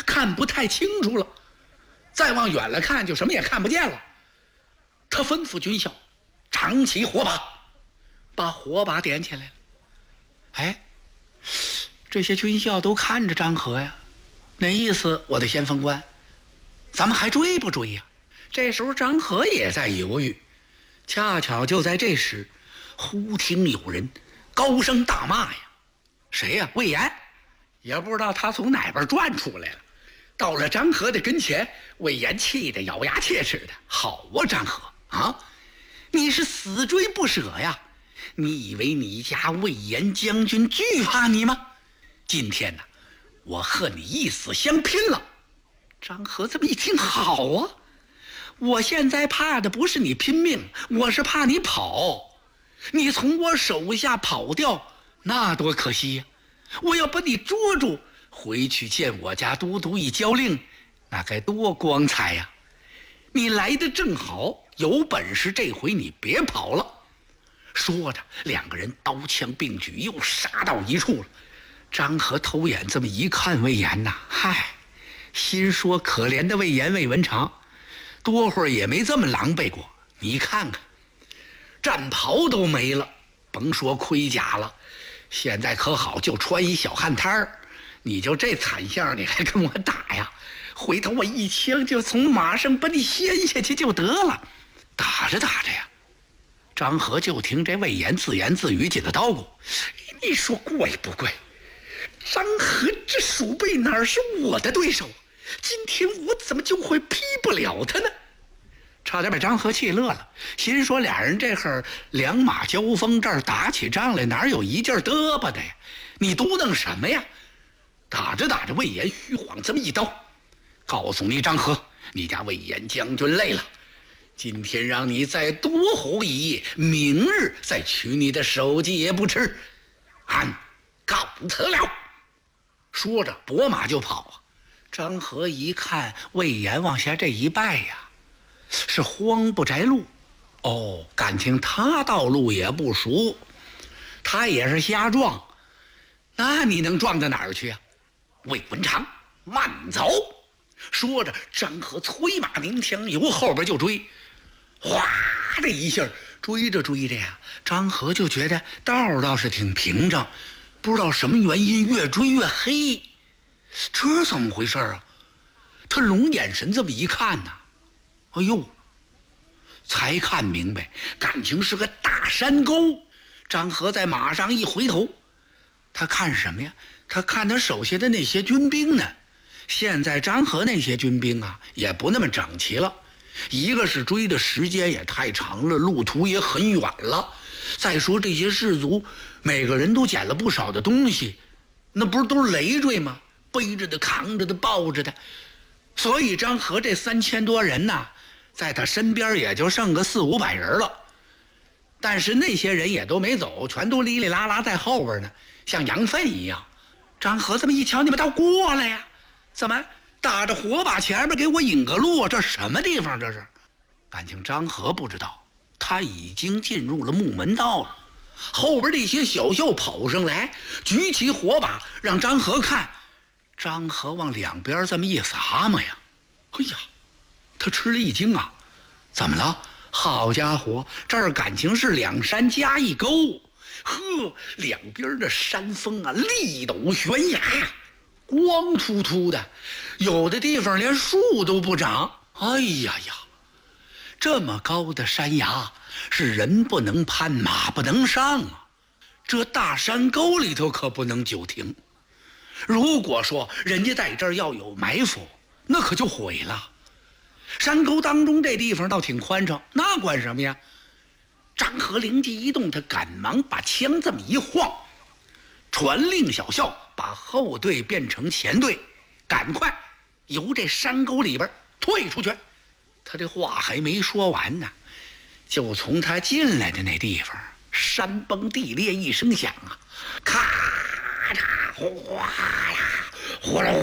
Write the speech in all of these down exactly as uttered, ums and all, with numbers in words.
看不太清楚了，再往远了看就什么也看不见了。他吩咐军校长起火把，把火把点起来了。哎，这些军校都看着张合呀，那意思我的先锋官，咱们还追不追呀？这时候张合也在犹豫。恰巧就在这时，忽听有人高声大骂呀！谁呀？魏延。也不知道他从哪边转出来了，到了张合的跟前，魏延气得咬牙切齿的：“好啊，张合啊，你是死追不舍呀！你以为你家魏延将军惧怕你吗？今天呢，我和你一死相拼了！”张合这么一听，好啊，我现在怕的不是你拼命，我是怕你跑。你从我手下跑掉，那多可惜呀！我要把你捉住，回去见我家都督一交令，那该多光彩呀！你来的正好，有本事这回你别跑了。说着，两个人刀枪并举，又杀到一处了。张合偷眼这么一看魏延呐，嗨，心说可怜的魏延魏文长，多会儿也没这么狼狈过。你看看，战袍都没了，甭说盔甲了，现在可好，就穿一小汗摊儿，你就这惨相，你还跟我打呀？回头我一枪就从马上把你掀下去就得了。打着打着呀，张合就听这魏延自言自语起了叨咕：“你说怪不怪？张合这鼠辈哪是我的对手？今天我怎么就会劈不了他呢？”差点把张合气乐了，心说俩人这会儿两马交锋，这儿打起仗来，哪有一劲儿嘚吧的呀？你嘟囔什么呀？打着打着，魏延虚晃这么一刀，告诉你张合，你家魏延将军累了，今天让你再多活一夜，明日再取你的首级也不迟。俺告辞了。说着拨马就跑啊。张合一看魏延往下这一拜呀，是荒不摘路。哦，感情他道路也不熟，他也是瞎撞，那你能撞到哪儿去啊？魏文长慢走。说着，张合催马鸣枪，由后边就追。哗的一下，追着追着呀，张合就觉得道倒是挺平整，不知道什么原因越追越黑。这怎么回事啊？他龙眼神这么一看呐，哎呦，才看明白，感情是个大山沟。张合在马上一回头，他看什么呀？他看他手下的那些军兵呢。现在张合那些军兵啊，也不那么整齐了。一个是追的时间也太长了，路途也很远了。再说这些士卒，每个人都捡了不少的东西，那不是都是累赘吗？背着的、扛着的、抱着的。所以张合这三千多人呐，在他身边也就剩个四五百人了。但是那些人也都没走，全都哩哩啦啦在后边呢，像羊粪一样。张合这么一瞧，你们倒过来呀？怎么打着火把前面给我引个路？这什么地方？这是？感情张合不知道，他已经进入了木门道了。后边这些小校跑上来，举起火把让张合看。张合往两边这么一撒嘛呀，哎呀，他吃了一惊啊！怎么了？好家伙，这儿感情是两山加一沟，呵，两边的山峰啊，立陡悬崖呀，光秃秃的，有的地方连树都不长。哎呀呀，这么高的山崖是人不能攀，马不能上啊！这大山沟里头可不能久停。如果说人家在这儿要有埋伏，那可就毁了。山沟当中这地方倒挺宽敞，那管什么呀？张合灵机一动，他赶忙把枪这么一晃，传令小校把后队变成前队，赶快由这山沟里边退出去。他这话还没说完呢，就从他进来的那地方，山崩地裂一声响啊，咔嚓哗啦哗啦，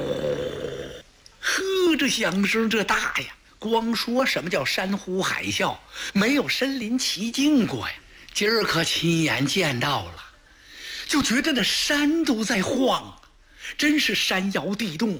呵，这响声这大呀！光说什么叫山呼海啸，没有身临其境过呀。今儿可亲眼见到了，就觉得那山都在晃，真是山摇地动。